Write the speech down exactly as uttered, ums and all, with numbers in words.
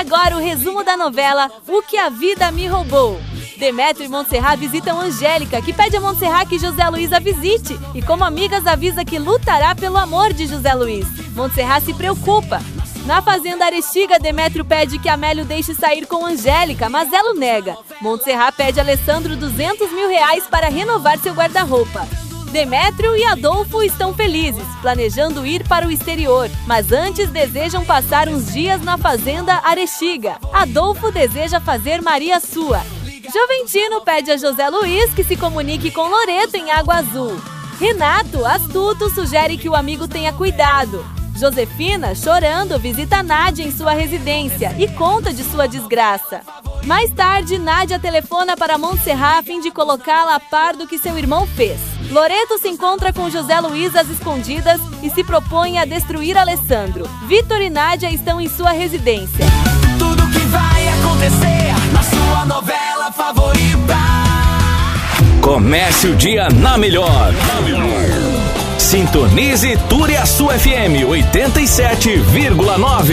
agora o resumo da novela O que a Vida Me Roubou. Demétrio e Montserrat visitam Angélica, que pede a Montserrat que José Luiz a visite. E como amigas avisa que lutará pelo amor de José Luiz. Montserrat se preocupa. Na fazenda Arestíga, Demétrio pede que Amélio deixe sair com Angélica, mas ela o nega. Montserrat pede a Alessandro duzentos mil reais para renovar seu guarda-roupa. Demétrio e Adolfo estão felizes, planejando ir para o exterior, mas antes desejam passar uns dias na fazenda Arestíga. Adolfo deseja fazer Maria sua. Joventino pede a José Luiz que se comunique com Loreto em Água Azul. Renato, astuto, sugere que o amigo tenha cuidado. Josefina, chorando, visita Nádia em sua residência e conta de sua desgraça. Mais tarde, Nádia telefona para Montserrat a fim de colocá-la a par do que seu irmão fez. Loreto se encontra com José Luiz às escondidas e se propõe a destruir Alessandro. Vitor e Nádia estão em sua residência. Tudo que vai acontecer na sua novela favorita. Comece o dia na melhor. Na melhor. Sintonize Turiaçu F M oitenta e sete vírgula nove.